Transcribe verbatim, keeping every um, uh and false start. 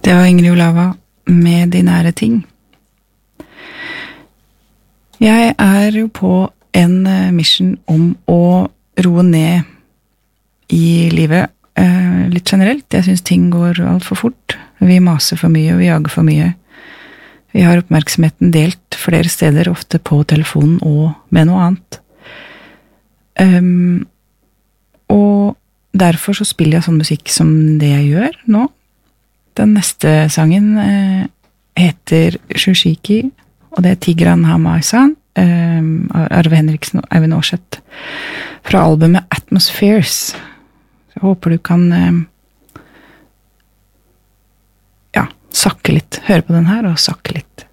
Det var Ingrid Olava med De nære ting. Jeg er jo på en mission om å roe ned i livet eh, litt generelt. Jeg synes ting går alt for fort. Vi maser for mye, og vi jager for mye. Vi har oppmerksomheten delt flere steder, ofte på telefonen og med noe annet. Um, og derfor så spiller jeg sånn musikk som det jeg gjør nå. Den neste sangen eh, heter Shushiki, og det er Tigran Hamaisan, eh, Arve Henriksen og Eivind Aarseth, fra albumet Atmospheres. Jeg håper du kan eh, ja, sakke litt, høre på den her og sakke litt.